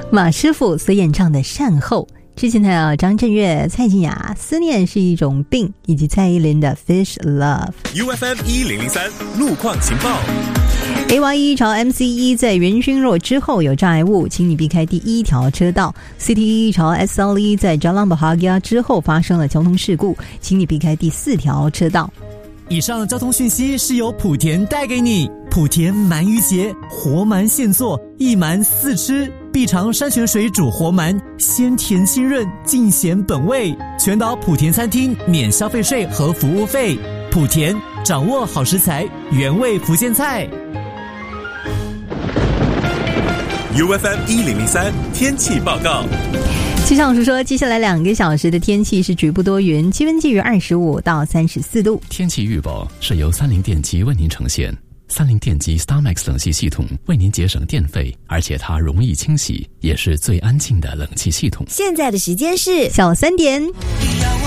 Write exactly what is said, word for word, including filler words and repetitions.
马师傅所演唱的《善后》。之前还有张震岳、蔡健雅《思念是一种病》，以及蔡依林的《Fish Love》。 U F M 一零零三路况情报。 A Y 一朝 M C 一在元薰若之后有障碍物，请你避开第一条车道。 C T 一朝 S L 一在 Jalan Bahagia 之后发生了交通事故，请你避开第四条车道。 以上交通讯息是由莆田带给你。莆田鳗鱼节，活鳗现做，一鳗四吃，必尝山泉水煮活鳗，鲜甜清润，尽显本味。全岛莆田餐厅免消费税和服务费。莆田掌握好食材，原味福建菜。 U F M 一零零三天气报告。 气象署说，接下来两个小时的天气是局部多云，气温介于二十五到三十四度。 天气预报是由三菱电机为您呈现。三菱电机 StarMax 冷气系统为您节省电费，而且它容易清洗，也是最安静的冷气系统。 现在的时间是小三点。